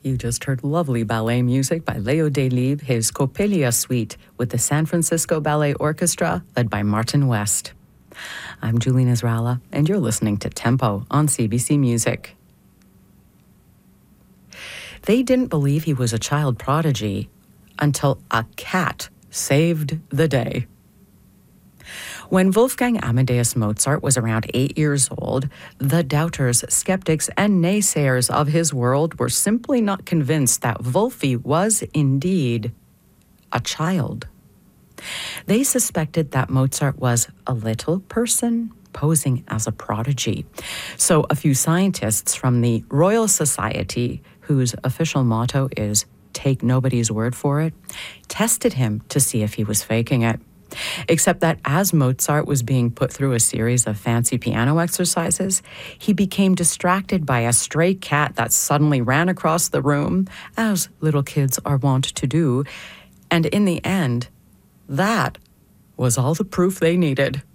You just heard lovely ballet music by Leo Delibes, his Coppelia Suite with the San Francisco Ballet Orchestra, led by Martin West. I'm Julie Nasrallah, and you're listening to Tempo on CBC Music. They didn't believe he was a child prodigy until a cat saved the day. When Wolfgang Amadeus Mozart was around 8 years old, the doubters, skeptics, and naysayers of his world were simply not convinced that Wolfie was indeed a child. They suspected that Mozart was a little person posing as a prodigy. So a few scientists from the Royal Society, whose official motto is "take nobody's word for it," tested him to see if he was faking it. Except that as Mozart was being put through a series of fancy piano exercises, he became distracted by a stray cat that suddenly ran across the room, as little kids are wont to do, and in the end, that was all the proof they needed.